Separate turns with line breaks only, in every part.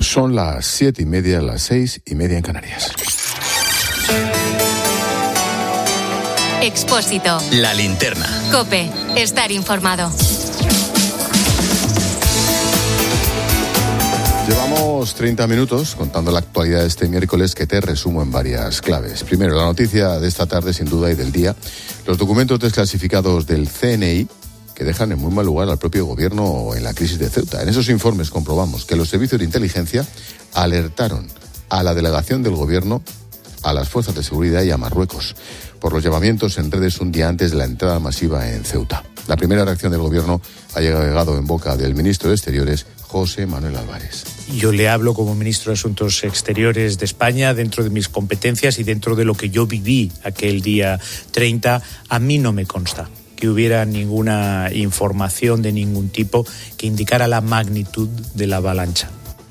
Son las 7:30, las 6:30 en Canarias.
Expósito.
La linterna.
COPE. Estar informado.
Llevamos 30 minutos contando la actualidad de este miércoles, que te resumo en varias claves. Primero, la noticia de esta tarde, sin duda, y del día: los documentos desclasificados del CNI, que dejan en muy mal lugar al propio gobierno en la crisis de Ceuta. En esos informes comprobamos que los servicios de inteligencia alertaron a la delegación del gobierno, a las fuerzas de seguridad y a Marruecos por los llamamientos en redes un día antes de la entrada masiva en Ceuta. La primera reacción del gobierno ha llegado en boca del ministro de Exteriores, José Manuel Álvarez.
Yo le hablo como ministro de Asuntos Exteriores de España, dentro de mis competencias y dentro de lo que yo viví aquel día 30. A mí no me consta que hubiera ninguna información de ningún tipo que indicara la magnitud de la avalancha.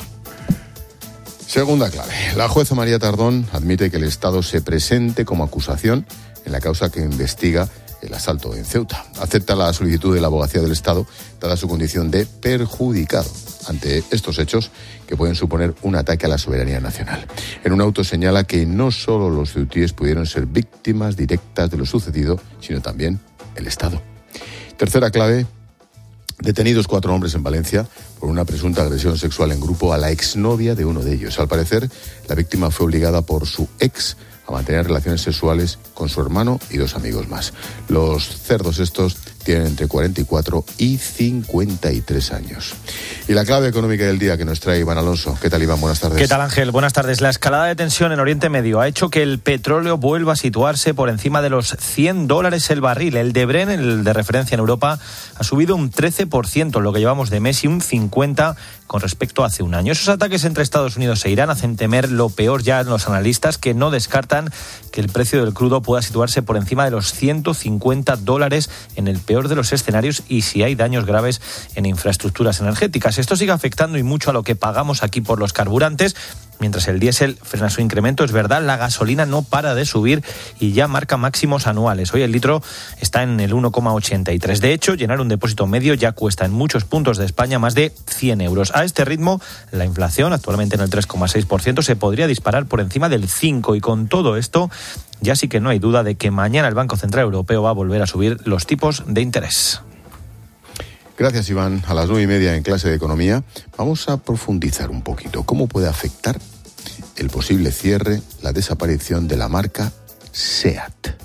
Segunda clave. La jueza María Tardón admite que el Estado se presente como acusación en la causa que investiga el asalto en Ceuta. Acepta la solicitud de la Abogacía del Estado, dada su condición de perjudicado ante estos hechos que pueden suponer un ataque a la soberanía nacional. En un auto señala que no solo los ceutíes pudieron ser víctimas directas de lo sucedido, sino también el Estado. Tercera clave. Detenidos 4 hombres en Valencia por una presunta agresión sexual en grupo a la exnovia de uno de ellos. Al parecer, la víctima fue obligada por su ex a mantener relaciones sexuales con su hermano y 2 amigos más. Los cerdos estos tienen entre 44 y 53 años. Y la clave económica del día que nos trae Iván Alonso. ¿Qué tal, Iván? Buenas tardes.
¿Qué tal, Ángel? Buenas tardes. La escalada de tensión en Oriente Medio ha hecho que el petróleo vuelva a situarse por encima de los $100 el barril. El de Brent, el de referencia en Europa, ha subido un 13% en lo que llevamos de mes y un 50% con respecto a hace un año. Esos ataques entre Estados Unidos e Irán hacen temer lo peor ya en los analistas, que no descartan que el precio del crudo pueda situarse por encima de los $150 en el peor de los escenarios y si hay daños graves en infraestructuras energéticas. Esto sigue afectando y mucho a lo que pagamos aquí por los carburantes. Mientras el diésel frena su incremento, es verdad, la gasolina no para de subir y ya marca máximos anuales. Hoy el litro está en el 1,83. De hecho, llenar un depósito medio ya cuesta en muchos puntos de España más de 100 euros. A este ritmo, la inflación, actualmente en el 3,6%, se podría disparar por encima del 5%. Y con todo esto, ya sí que no hay duda de que mañana el Banco Central Europeo va a volver a subir los tipos de interés.
Gracias, Iván. A las 9:30 en clase de Economía vamos a profundizar un poquito cómo puede afectar el posible cierre, la desaparición de la marca SEAT.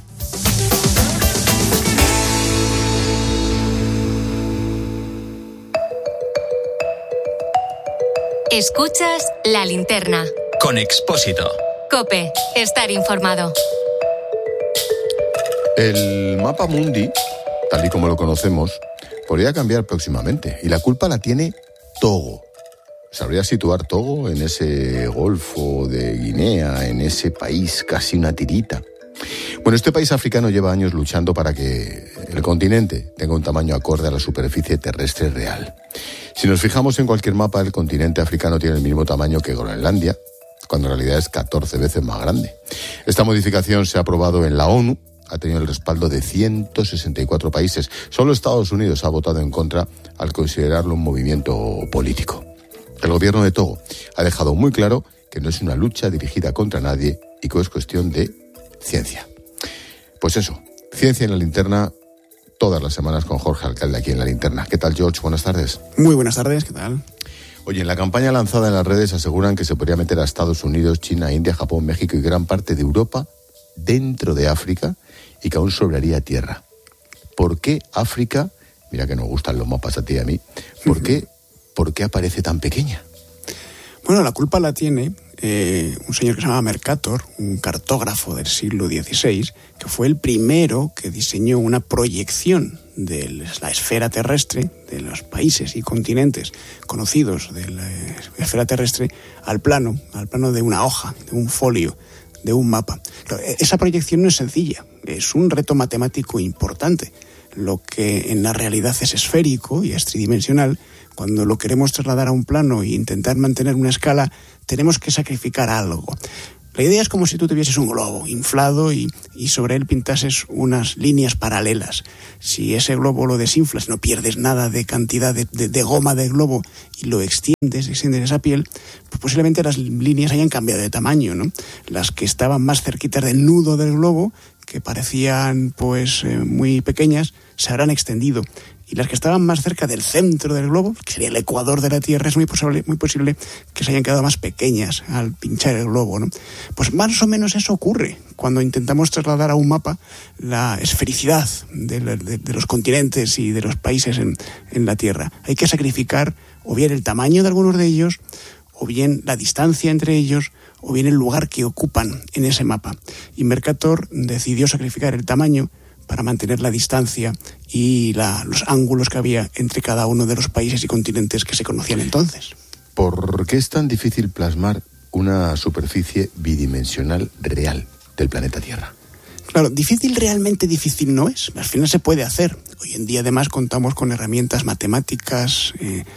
Escuchas La Linterna.
Con Expósito.
COPE. Estar informado.
El mapa mundi, tal y como lo conocemos, podría cambiar próximamente, y la culpa la tiene Togo. ¿Sabría situar Togo en ese golfo de Guinea, en ese país casi una tirita? Bueno, este país africano lleva años luchando para que el continente tenga un tamaño acorde a la superficie terrestre real. Si nos fijamos en cualquier mapa, el continente africano tiene el mismo tamaño que Groenlandia, cuando en realidad es 14 veces más grande. Esta modificación se ha aprobado en la ONU, ha tenido el respaldo de 164 países. Solo Estados Unidos ha votado en contra al considerarlo un movimiento político. El gobierno de Togo ha dejado muy claro que no es una lucha dirigida contra nadie y que es cuestión de ciencia. Pues eso, ciencia en la linterna, todas las semanas con Jorge Alcalde aquí en La Linterna. ¿Qué tal, George? Buenas tardes.
Muy buenas tardes, ¿qué tal?
Oye, en la campaña lanzada en las redes aseguran que se podría meter a Estados Unidos, China, India, Japón, México y gran parte de Europa dentro de África y que aún sobraría tierra. ¿Por qué África, mira que nos gustan los mapas a ti y a mí, ¿por qué aparece tan pequeña?
Bueno, la culpa la tiene un señor que se llama Mercator, un cartógrafo del siglo XVI, que fue el primero que diseñó una proyección de la esfera terrestre, de los países y continentes conocidos de la esfera terrestre, al plano de una hoja, de un folio, de un mapa. Esa proyección no es sencilla, es un reto matemático importante. Lo que en la realidad es esférico y es tridimensional, cuando lo queremos trasladar a un plano e intentar mantener una escala, tenemos que sacrificar algo. La idea es como si tú tuvieses un globo inflado y sobre él pintases unas líneas paralelas. Si ese globo lo desinflas, no pierdes nada de cantidad de goma del globo y lo extiendes esa piel, pues posiblemente las líneas hayan cambiado de tamaño, ¿no? Las que estaban más cerquitas del nudo del globo, que parecían muy pequeñas, se habrán extendido. Y las que estaban más cerca del centro del globo, que sería el ecuador de la Tierra, es muy posible que se hayan quedado más pequeñas al pinchar el globo, ¿no? Pues más o menos eso ocurre cuando intentamos trasladar a un mapa la esfericidad de los continentes y de los países en la Tierra. Hay que sacrificar o bien el tamaño de algunos de ellos, o bien la distancia entre ellos, o bien el lugar que ocupan en ese mapa. Y Mercator decidió sacrificar el tamaño para mantener la distancia y los ángulos que había entre cada uno de los países y continentes que se conocían entonces.
¿Por qué es tan difícil plasmar una superficie bidimensional real del planeta Tierra?
Claro, realmente difícil no es. Al final se puede hacer. Hoy en día además contamos con herramientas matemáticas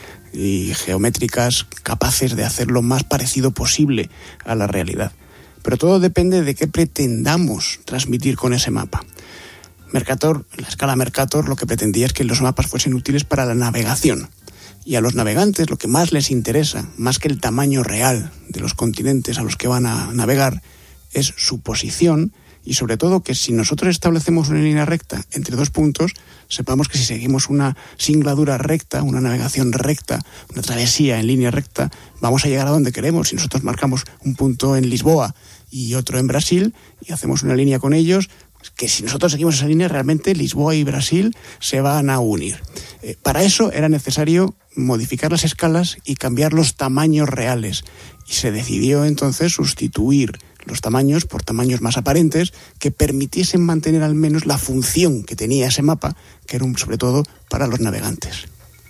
y geométricas capaces de hacer lo más parecido posible a la realidad. Pero todo depende de qué pretendamos transmitir con ese mapa. Mercator, la escala Mercator, lo que pretendía es que los mapas fuesen útiles para la navegación. Y a los navegantes lo que más les interesa, más que el tamaño real de los continentes a los que van a navegar, es su posición y sobre todo que si nosotros establecemos una línea recta entre dos puntos, sepamos que si seguimos una singladura recta, una navegación recta, una travesía en línea recta, vamos a llegar a donde queremos. Si nosotros marcamos un punto en Lisboa y otro en Brasil y hacemos una línea con ellos, que si nosotros seguimos esa línea, realmente Lisboa y Brasil se van a unir. Para eso era necesario modificar las escalas y cambiar los tamaños reales. Y se decidió entonces sustituir los tamaños por tamaños más aparentes que permitiesen mantener al menos la función que tenía ese mapa, que era sobre todo para los navegantes.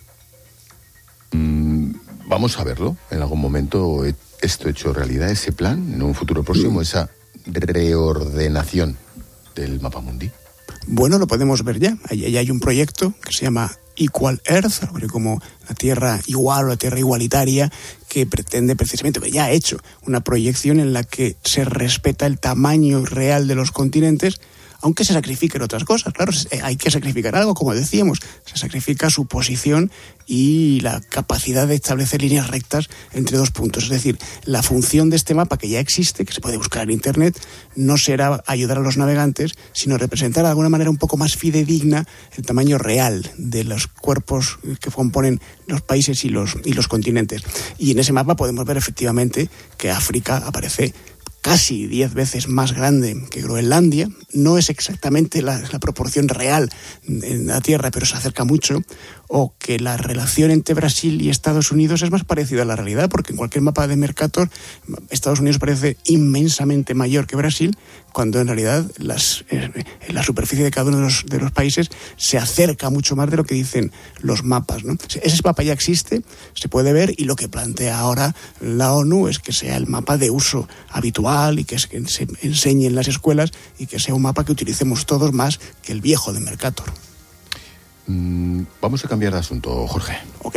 Vamos a verlo en algún momento, esto hecho realidad, ese plan, en un futuro próximo, esa reordenación del mapa mundi.
Bueno, lo podemos ver ya. Allí hay un proyecto que se llama Equal Earth, como la Tierra igual o la Tierra igualitaria, que pretende precisamente, ya ha hecho una proyección en la que se respeta el tamaño real de los continentes, aunque se sacrifiquen otras cosas. Claro, hay que sacrificar algo, como decíamos, se sacrifica su posición y la capacidad de establecer líneas rectas entre dos puntos. Es decir, la función de este mapa que ya existe, que se puede buscar en Internet, no será ayudar a los navegantes, sino representar de alguna manera un poco más fidedigna el tamaño real de los cuerpos que componen los países y los continentes. Y en ese mapa podemos ver efectivamente que África aparece casi 10 veces más grande que Groenlandia. No es exactamente la proporción real en la Tierra, pero se acerca mucho. O que la relación entre Brasil y Estados Unidos es más parecida a la realidad, porque en cualquier mapa de Mercator Estados Unidos parece inmensamente mayor que Brasil, cuando en realidad la superficie de cada uno de los países se acerca mucho más de lo que dicen los mapas, ¿no? Ese mapa ya existe, se puede ver, y lo que plantea ahora la ONU es que sea el mapa de uso habitual y que se enseñe en las escuelas y que sea un mapa que utilicemos todos más que el viejo de Mercator.
Vamos a cambiar de asunto, Jorge.
Ok.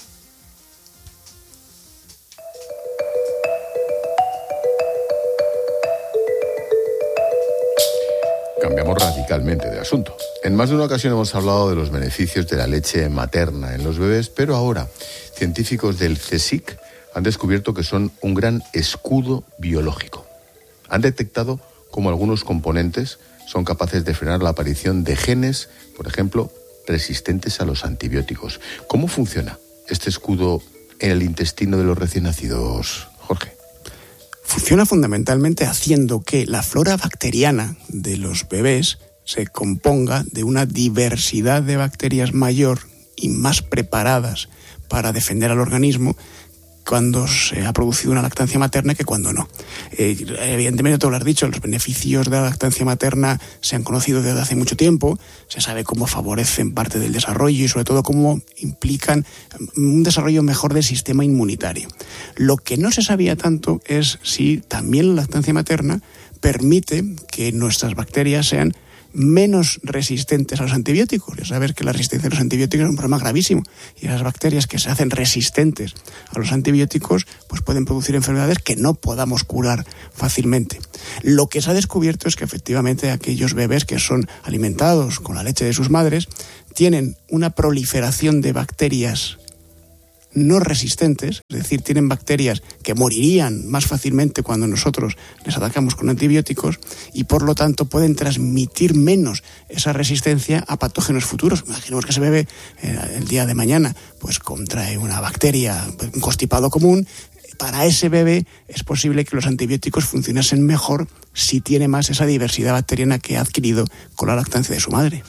Cambiamos radicalmente de asunto. En más de una ocasión hemos hablado de los beneficios de la leche materna en los bebés, pero ahora científicos del CSIC han descubierto que son un gran escudo biológico. Han detectado cómo algunos componentes son capaces de frenar la aparición de genes, por ejemplo, resistentes a los antibióticos. ¿Cómo funciona este escudo en el intestino de los recién nacidos, Jorge?
Funciona fundamentalmente haciendo que la flora bacteriana de los bebés se componga de una diversidad de bacterias mayor y más preparadas para defender al organismo cuando se ha producido una lactancia materna que cuando no. Evidentemente, tú lo has dicho, los beneficios de la lactancia materna se han conocido desde hace mucho tiempo, se sabe cómo favorecen parte del desarrollo y sobre todo cómo implican un desarrollo mejor del sistema inmunitario. Lo que no se sabía tanto es si también la lactancia materna permite que nuestras bacterias sean menos resistentes a los antibióticos. Ya sabes que la resistencia a los antibióticos es un problema gravísimo y las bacterias que se hacen resistentes a los antibióticos pues pueden producir enfermedades que no podamos curar fácilmente. Lo que se ha descubierto es que efectivamente aquellos bebés que son alimentados con la leche de sus madres tienen una proliferación de bacterias no resistentes, es decir, tienen bacterias que morirían más fácilmente cuando nosotros les atacamos con antibióticos y por lo tanto pueden transmitir menos esa resistencia a patógenos futuros. Imaginemos que ese bebé el día de mañana pues contrae una bacteria, un constipado común. Para ese bebé es posible que los antibióticos funcionasen mejor si tiene más esa diversidad bacteriana que ha adquirido con la lactancia de su madre.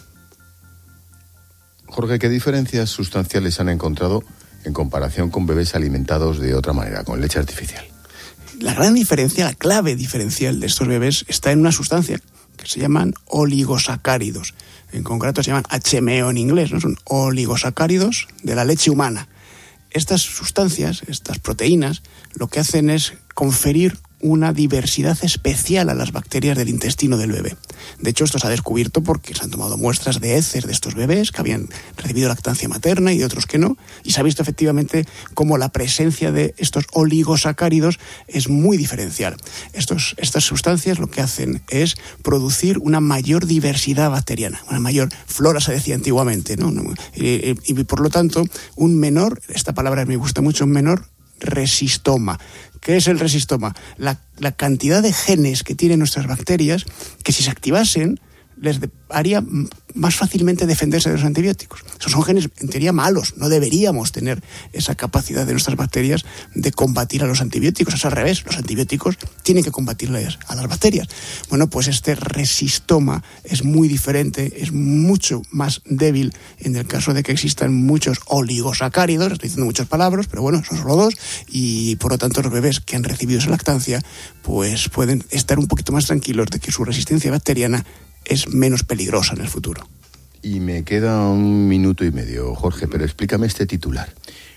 Jorge, ¿qué diferencias sustanciales han encontrado en comparación con bebés alimentados de otra manera, con leche artificial?
La gran diferencia, la clave diferencial de estos bebés está en una sustancia que se llaman oligosacáridos. En concreto se llaman HMO en inglés, ¿no? Son oligosacáridos de la leche humana. Estas sustancias, estas proteínas, lo que hacen es conferir una diversidad especial a las bacterias del intestino del bebé. De hecho, esto se ha descubierto porque se han tomado muestras de heces de estos bebés que habían recibido lactancia materna y de otros que no, y se ha visto efectivamente cómo la presencia de estos oligosacáridos es muy diferencial. Estas sustancias lo que hacen es producir una mayor diversidad bacteriana, una mayor flora, se decía antiguamente, ¿no? Y por lo tanto, un menor, esta palabra me gusta mucho, un menor resistoma. ¿Qué es el resistoma? La cantidad de genes que tienen nuestras bacterias que si se activasen les haría más fácilmente defenderse de los antibióticos. Esos son genes en teoría malos, no deberíamos tener esa capacidad de nuestras bacterias de combatir a los antibióticos, es al revés, los antibióticos tienen que combatirles a las bacterias. Bueno, pues este resistoma es muy diferente, es mucho más débil en el caso de que existan muchos oligosacáridos, estoy diciendo muchas palabras, pero bueno, son solo dos, y por lo tanto los bebés que han recibido esa lactancia pues pueden estar un poquito más tranquilos de que su resistencia bacteriana es menos peligrosa en el futuro.
Y me queda 1 minuto y medio, Jorge, pero explícame este titular.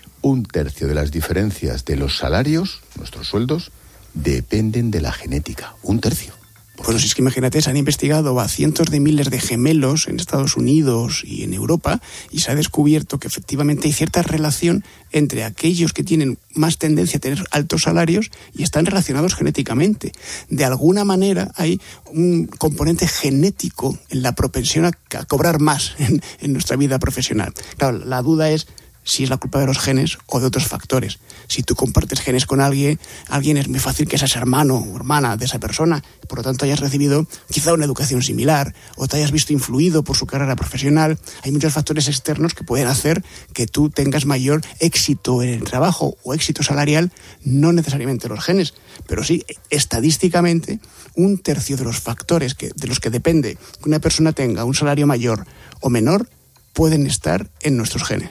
1/3 de las diferencias de los salarios, nuestros sueldos, dependen de la genética. 1/3.
Bueno, si es que imagínate, se han investigado a cientos de miles de gemelos en Estados Unidos y en Europa y se ha descubierto que efectivamente hay cierta relación entre aquellos que tienen más tendencia a tener altos salarios y están relacionados genéticamente. De alguna manera hay un componente genético en la propensión a cobrar más en nuestra vida profesional. Claro, la duda es si es la culpa de los genes o de otros factores. Si tú compartes genes con alguien es muy fácil que seas hermano o hermana de esa persona, por lo tanto hayas recibido quizá una educación similar o te hayas visto influido por su carrera profesional. Hay muchos factores externos que pueden hacer que tú tengas mayor éxito en el trabajo o éxito salarial, no necesariamente los genes, pero sí, estadísticamente, 1/3 de los factores de los que depende que una persona tenga un salario mayor o menor pueden estar en nuestros genes.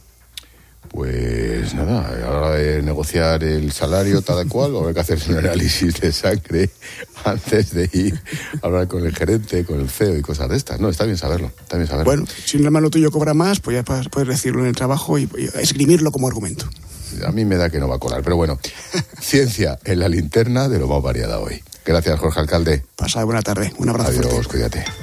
Pues nada, a la hora de negociar el salario tal cual, habrá que hacerse un análisis de sangre antes de ir a hablar con el gerente, con el CEO y cosas de estas. No, está bien saberlo.
Bueno, si un hermano tuyo cobra más, pues ya puedes decirlo en el trabajo y esgrimirlo como argumento.
A mí me da que no va a colar, pero bueno, ciencia en la linterna de lo más variada hoy. Gracias, Jorge Alcalde.
Pasa buena tarde, un abrazo.
Adiós,
fuerte.
Cuídate.